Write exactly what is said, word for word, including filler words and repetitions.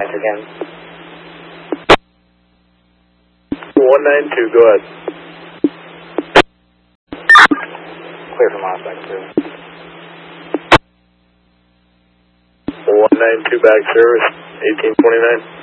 again. one nine two, go ahead. Clear from Osback two. one nine two back service, eighteen twenty-nine.